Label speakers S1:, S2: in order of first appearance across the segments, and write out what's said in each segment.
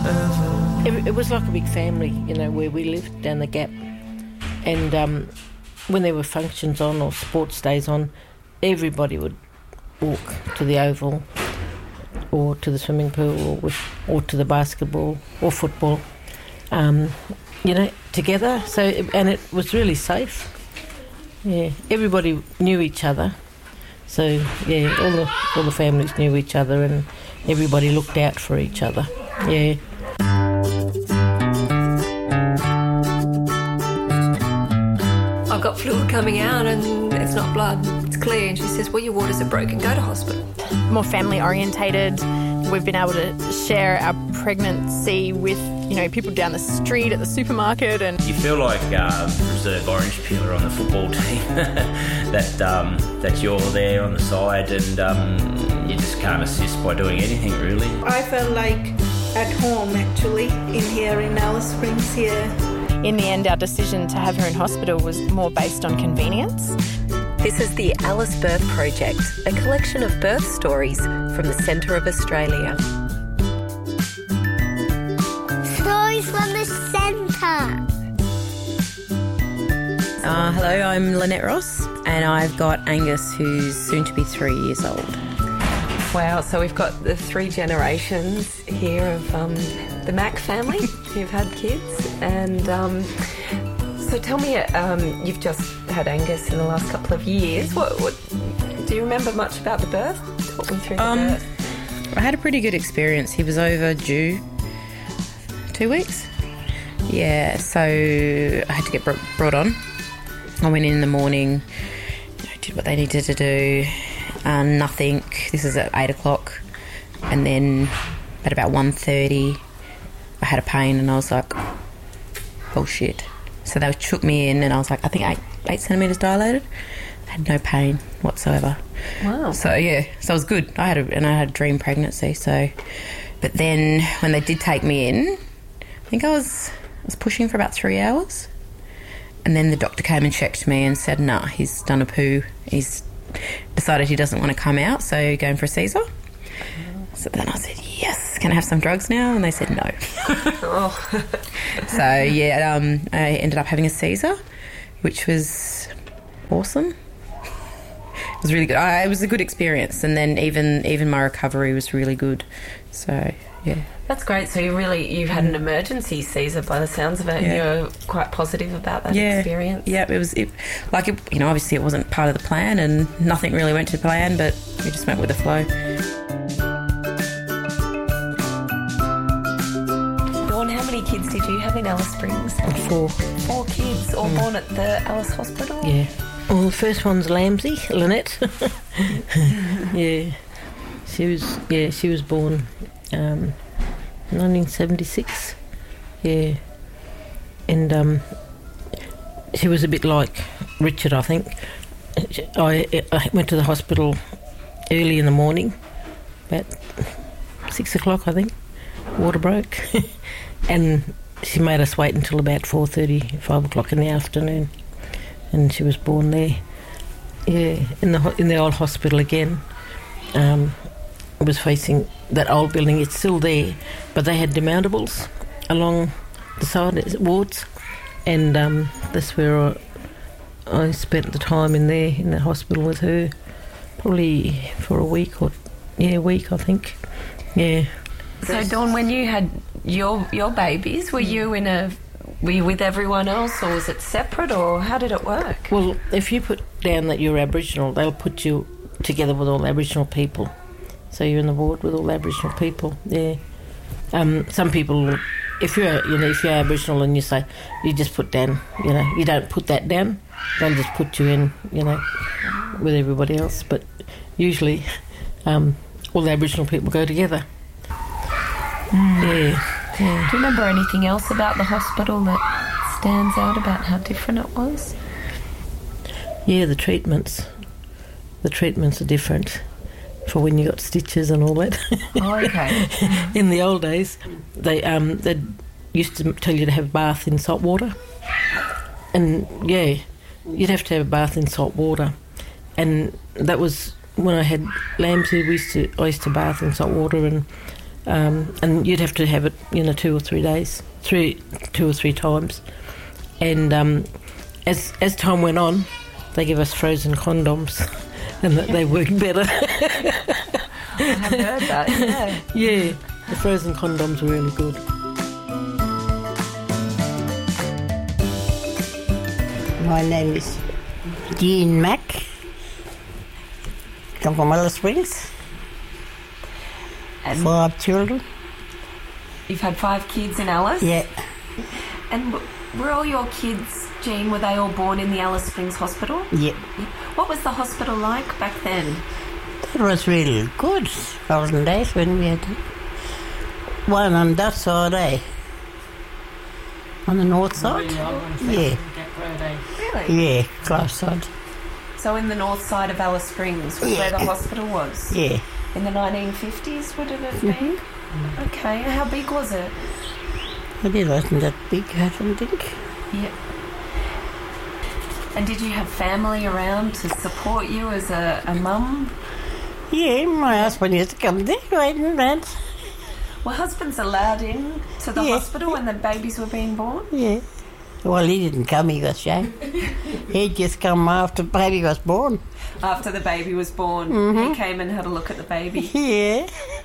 S1: It was like a big family, you know, where we lived down the gap. And when there were functions on or sports days on, everybody would walk to the oval or to the swimming pool or to the basketball or football, you know, together. And it was really safe. Yeah, everybody knew each other. So, yeah, all the families knew each other and everybody looked out for each other. Yeah.
S2: I've got fluid coming out and it's not blood, it's clear. And she says, well, your waters are broken, go to hospital.
S3: More family orientated. We've been able to share our pregnancy with, you know, people down the street at the supermarket. And
S4: you feel like reserve orange peeler on the football team, that you're there on the side and you just can't assist by doing anything really.
S5: I felt like at home actually in here in Alice Springs here.
S3: In the end, our decision to have her in hospital was more based on convenience.
S2: This is the Alice Birth Project, a collection of birth stories from the centre of Australia.
S6: Stories from the centre.
S7: Hello, I'm Lynette Ross and I've got Angus, who's soon to be 3 years old.
S2: Wow, so we've got the 3 generations here of the Mack family who've had kids. And so tell me, you've just had Angus in the last couple of years. What do you remember much about the birth? Talk me through the birth.
S7: I had a pretty good experience. He was overdue 2 weeks. Yeah, so I had to get brought on. I went in the morning, did what they needed to do. Nothing. This is at 8 o'clock. And then at about 1:30, I had a pain and I was like, oh shit. So they took me in and I was like, I think 8 centimetres dilated. I had no pain whatsoever.
S2: Wow.
S7: So yeah, so it was good. I had a dream pregnancy. So, but then when they did take me in, I think I was pushing for about 3 hours. And then the doctor came and checked me and said, nah, he's done a poo. He's decided he doesn't want to come out, so going for a Caesar. So then I said, yes, can I have some drugs now? And they said no. So yeah, I ended up having a Caesar, which was awesome. It was really good. It was a good experience, and then even my recovery was really good. So yeah.
S2: That's great. So you had an emergency Caesar by the sounds of it, and you're quite positive about that experience.
S7: Yeah, obviously it wasn't part of the plan and nothing really went to plan, but we just went with the flow.
S2: Dawn, how many kids did you have in Alice Springs?
S1: 4.
S2: 4 kids, all born at the Alice Hospital?
S1: Yeah. Well, the first one's Lamsey, Lynette. Yeah. She was born 1976, yeah, and she was a bit like Richard, I think. I went to the hospital early in the morning, about 6 o'clock, I think. Water broke, and she made us wait until about 4:30, 5 o'clock in the afternoon, and she was born there. Yeah, in the old hospital again. I was facing that old building. It's still there, but they had demountables along the side wards, and that's where I spent the time in the hospital with her, probably for a week I think. Yeah.
S2: So Dawn, when you had your babies, were you with everyone else, or was it separate, or how did it work?
S1: Well, if you put down that you're Aboriginal, they'll put you together with all Aboriginal people. So you're in the ward with all Aboriginal people. Yeah. Some people, if you're Aboriginal and you say you just put down, you don't put that down. They'll just put you in, with everybody else. But usually, all the Aboriginal people go together. Yeah.
S2: Do you remember anything else about the hospital that stands out about how different it was?
S1: Yeah, the treatments. The treatments are different for when you got stitches and all that.
S2: Oh, okay.
S1: In the old days, they used to tell you to have a bath in salt water. And, yeah, you'd have to have a bath in salt water. And that was when I had Lamsey, I used to bath in salt water, and and you'd have to have it, 2 or 3 days, 2 or 3 times. And as time went on, they gave us frozen condoms, and they worked better.
S2: I have heard that, yeah.
S1: Yeah, the frozen condoms were really good.
S8: My name is Jean Mack. Come from Alice Springs.
S2: And
S8: 5 children.
S2: you've had 5 kids in Alice?
S8: Yeah.
S2: And were all your kids, Jean, were they all born in the Alice Springs Hospital?
S8: Yeah.
S2: What was the hospital like back then?
S8: That was really good. Olden days when we had one on that side, on the north side. Yeah.
S2: Really?
S8: Yeah, close side.
S2: So in the north side of Alice Springs was where the hospital was?
S8: Yeah.
S2: In the 1950s, would it have been? Okay, how big was it?
S8: But it wasn't that big, I don't think.
S2: Yeah. And did you have family around to support you as a mum?
S8: Yeah, my husband used to come there, waiting around.
S2: Were husbands allowed in to the hospital when the babies were being born?
S8: Yeah. Well, he didn't come, he got shamed. He'd just come after the baby was born.
S2: After the baby was born, he came and had a look at the baby.
S8: Yeah.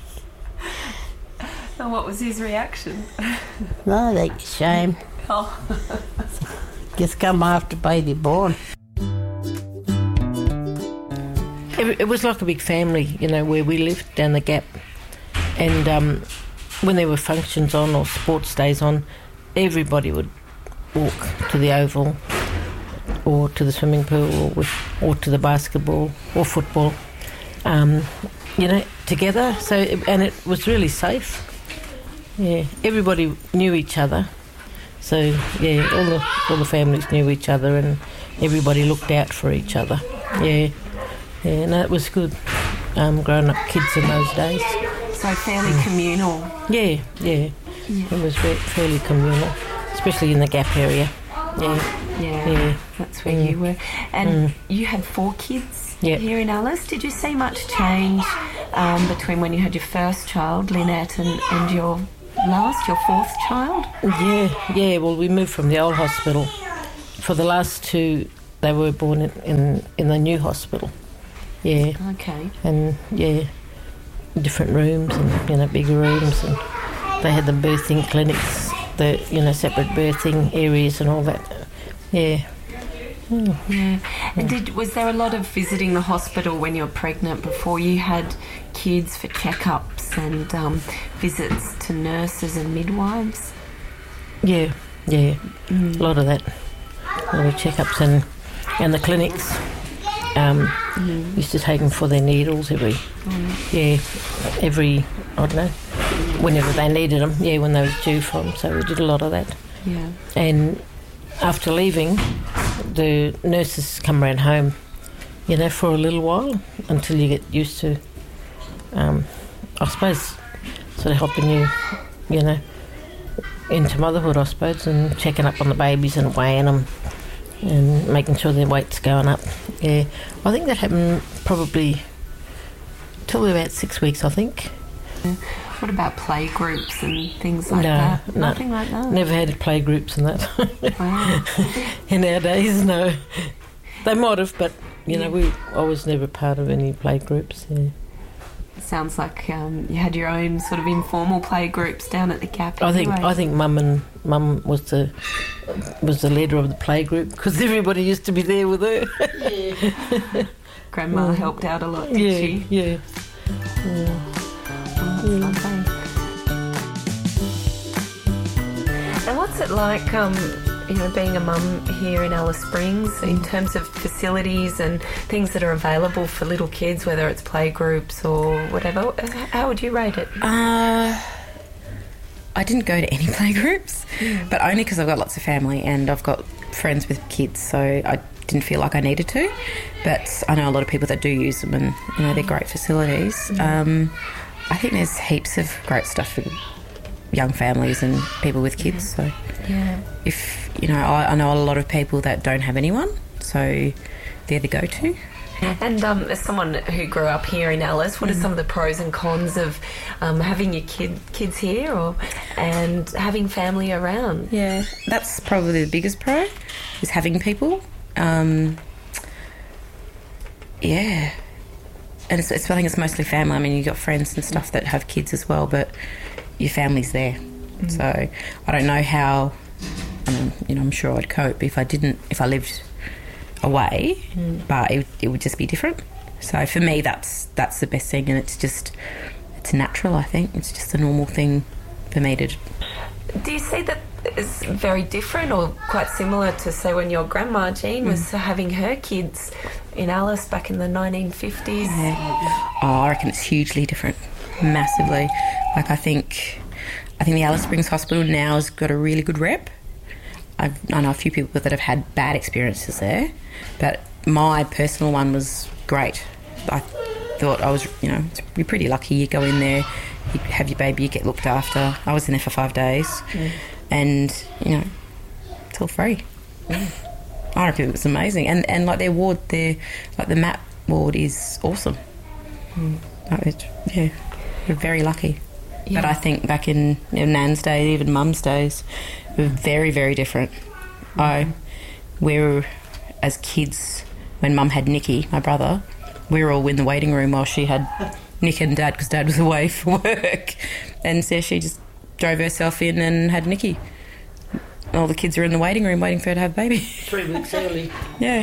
S2: And what was his reaction?
S8: No, they get shamed.
S2: Oh.
S8: Just come after baby born.
S1: It was like a big family, where we lived down the Gap. And when there were functions on or sports days on, everybody would walk to the Oval or to the swimming pool or to the basketball or football, together. And it was really safe. Yeah, everybody knew each other. So, yeah, all the families knew each other and everybody looked out for each other. Yeah, no, it was good, growing up kids in those days.
S2: So fairly communal.
S1: Yeah. It was fairly communal, especially in the Gap area. Yeah.
S2: That's where you were. And you had 4 kids here in Alice. Did you see much change between when you had your first child, Lynette, and your 4th child? Yeah. Well, we moved from the old hospital. For the last 2, they were born in the new hospital. Yeah. Okay.
S1: And different rooms and bigger rooms, and they had the birthing clinics, the separate birthing areas and all that. Yeah.
S2: Yeah. And was there a lot of visiting the hospital when you were pregnant before you had kids for checkups and visits to nurses and midwives?
S1: Yeah. A lot of that. A lot of checkups and the clinics. Used to take them for their needles every, I don't know, whenever they needed them, when they was due for them. So we did a lot of that.
S2: Yeah.
S1: And after leaving, the nurses come around home, for a little while until you get used to, I suppose, sort of helping you, into motherhood, I suppose, and checking up on the babies and weighing them and making sure their weight's going up. Yeah, I think that happened probably till about 6 weeks, I think.
S2: What about play groups and things like that? Nothing like that?
S1: Never had play groups and that.
S2: Wow.
S1: In our days, no. They might have, but, I was never part of any play groups, yeah.
S2: Sounds like you had your own sort of informal play groups down at the Gap.
S1: I think Mum was the leader of the play group because everybody used to be there with her.
S2: Yeah. Grandma helped out a lot, did she?
S1: Yeah.
S2: And what's it like, being a mum here in Alice Springs in terms of facilities and things that are available for little kids, whether it's play groups or whatever? How would you rate it?
S7: I didn't go to any play groups, but only because I've got lots of family and I've got friends with kids, so I didn't feel like I needed to. But I know a lot of people that do use them, and they're great facilities. I think there's heaps of great stuff for young families and people with kids. So if I know a lot of people that don't have anyone, so they're the go-to,
S2: And as someone who grew up here in Alice, what are some of the pros and cons of having your kids here and having family around?
S7: Yeah, that's probably the biggest pro, is having people. Yeah. And I think it's mostly family. I mean, you've got friends and stuff that have kids as well, but your family's there. So I don't know how, I'm sure I'd cope if I lived away, but it would just be different. So for me, that's the best thing, and it's natural, I think. It's just a normal thing for me to...
S2: Do you see that is very different or quite similar to, say, when your grandma, Jean, was having her kids in Alice back in the 1950s?
S7: Yeah. Oh, I reckon it's hugely different, massively. Like, I think the Alice Springs Hospital now has got a really good rep. I know a few people that have had bad experiences there, but my personal one was great. I thought you're pretty lucky. You go in there, you have your baby, you get looked after. I was in there for 5 days, and it's all free. I reckon it was amazing, and like their ward, the MAP ward is awesome. We're very lucky. Yeah. But I think back in Nan's days, even Mum's days, we were very, very different. We were, as kids, when Mum had Nicky, my brother, we were all in the waiting room while she had Nick and Dad, because Dad was away for work. And so she just drove herself in and had Nicky. All the kids were in the waiting room waiting for her to have a baby.
S1: 3 weeks early.
S7: Yeah.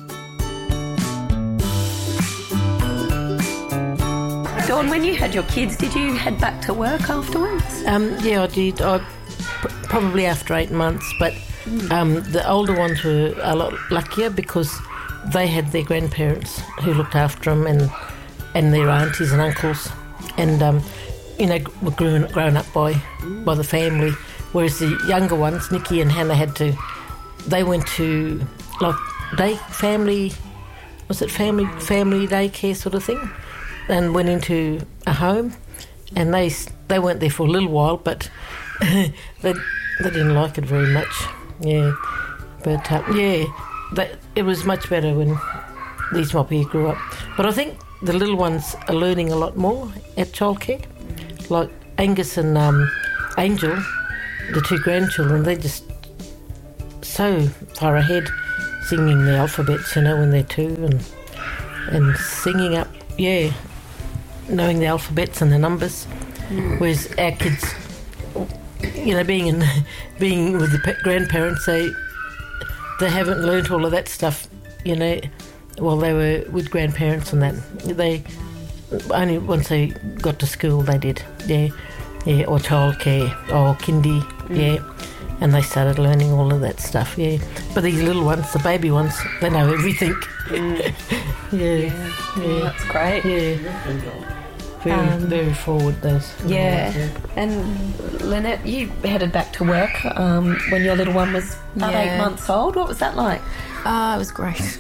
S2: Dawn, when you had your kids, did you head back to work afterwards?
S1: Yeah, I did. Probably after 8 months, but the older ones were a lot luckier because they had their grandparents who looked after them and their aunties and uncles, and were grown up by the family. Whereas the younger ones, Nikki and Hannah, they went to family daycare sort of thing, and went into a home, and they weren't there for a little while, but they didn't like it very much. Yeah, but it was much better when these moppy grew up. But I think the little ones are learning a lot more at childcare. Like Angus and Angel, the 2 grandchildren, they're just so far ahead, singing the alphabets, when they're 2, and singing up, knowing the alphabets and the numbers. Whereas our kids, being with the grandparents, they haven't learnt all of that stuff, while they were with grandparents and that. They only once they got to school they did, or childcare or kindy, and they started learning all of that stuff, But these little ones, the baby ones, they know everything.
S2: That's great.
S1: Very forward, those.
S2: And Lynette, you headed back to work when your little one was about 8 months old. What was that like?
S7: It was great.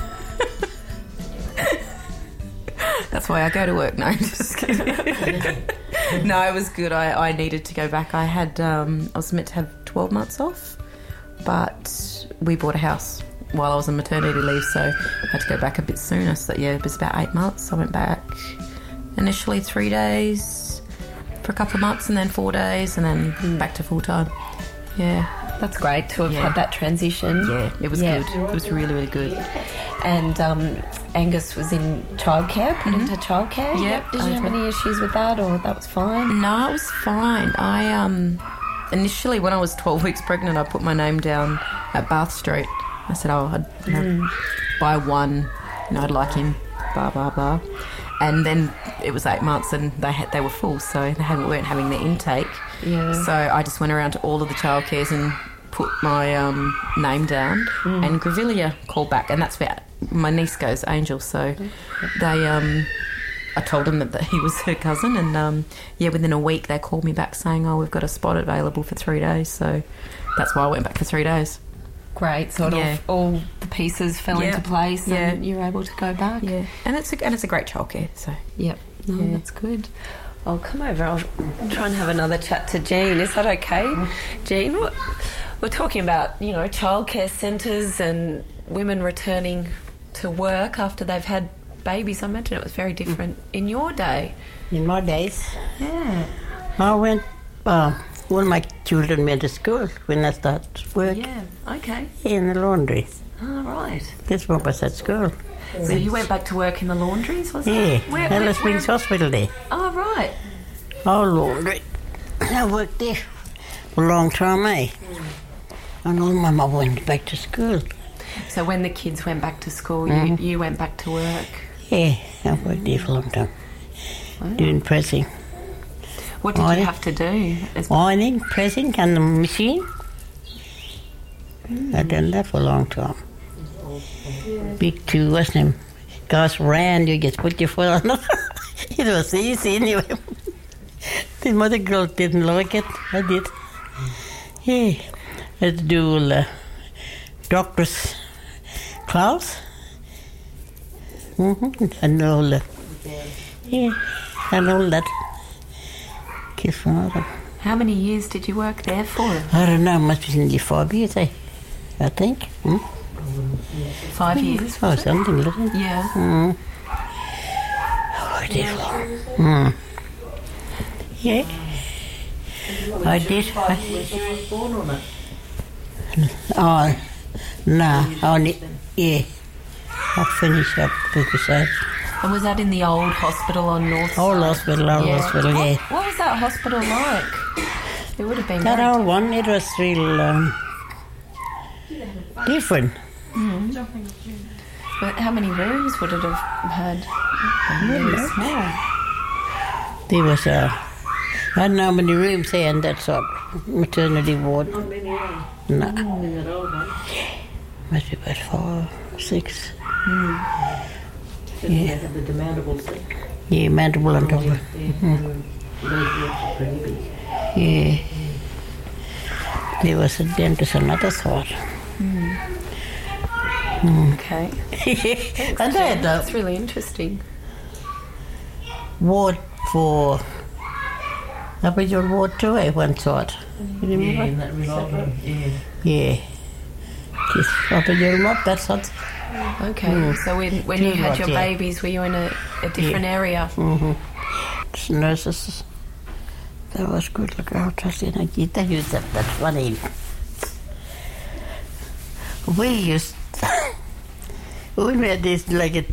S7: That's why I go to work. No, just kidding. No, it was good. I needed to go back. I was meant to have 12 months off, but we bought a house while I was on maternity leave, so I had to go back a bit sooner. So it was about 8 months. I went back initially 3 days for a couple of months, and then 4 days, and then back to full time.
S2: That's great to have had that transition.
S7: It was good. It was really, really good.
S2: And Angus was in childcare, put into childcare. Did you have any issues with that, or that was fine?
S7: No, it was fine. I initially, when I was 12 weeks pregnant, I put my name down at Bath Street. I said, I'd buy one, I'd like him, blah, blah, blah. And then it was 8 months, and they were full, so they weren't having the intake. So I just went around to all of the childcares and put my name down, and Grevillea called back, and that's where my niece goes, Angel. So I told them that he was her cousin, and within a week they called me back saying, we've got a spot available for 3 days. So that's why I went back for 3 days.
S2: Great, sort of all the pieces fell into place, and you were able to go back.
S7: And it's a great childcare. So
S2: that's good. I'll come over. I'll try and have another chat to Jean. Is that okay, Jean? We're talking about childcare centres and women returning to work after they've had babies? I imagine it was very different in your day.
S8: In my days,
S2: Yeah.
S8: I went, all my children went to school when I started work
S2: Yeah. Okay.
S8: in the laundry.
S2: All right.
S8: This one was at school.
S2: So you went back to work in the laundries, was
S8: Yeah,
S2: it?
S8: Alice Springs Hospital there.
S2: Oh, right.
S8: Oh, laundry. I worked there for a long time, eh? And all my mum went back to school.
S2: So when the kids went back to school, you went back to work.
S8: Yeah, I worked there for a long time. Doing pressing.
S2: What did you have to do?
S8: Ironing, pressing, and the machine. I've done that for a long time. Big two, wasn't it? Guys ran, you just put your foot on it. It was easy anyway. The mother girl didn't like it. I did. Yeah. I had to do all the doctor's class. And all the, yeah, and all that. Kiss father.
S2: How many years did you work there for?
S8: I don't know, must be nearly 5 years, I think.
S2: 5 years?
S8: Oh, something like that.
S2: Yeah.
S8: I did. Yeah. I did. Oh, no. Only, yeah. I finished up because I...
S2: And was that in the old hospital on North Side?
S8: Old hospital, yeah.
S2: What was that hospital like? It would have been
S8: That
S2: very
S8: old one, it was real different.
S2: But how many rooms would it have had? Really small.
S8: There was I don't know how many rooms there in that sort of maternity ward. No. Must be about 5, 6. Yeah. Yeah, mandible on top of it. Yeah. There was a dentist on the other side.
S2: Okay.
S8: And they had
S2: That's really interesting.
S8: ward for Aboriginal ward too, one side. You remember? Yeah. Just Aboriginal mob, that side.
S2: Okay. So when you had your babies, were you in a different area?
S8: Just nurses. That was good. Look out, I used that. That's funny. We used when we had this like a